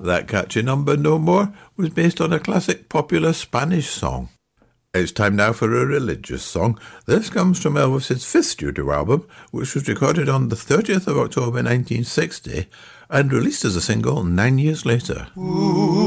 That catchy number, No More, was based on a classic popular Spanish song. It's time now for a religious song. This comes from Elvis's fifth studio album, which was recorded on the 30th of October 1960 and released as a single 9 years later. Ooh.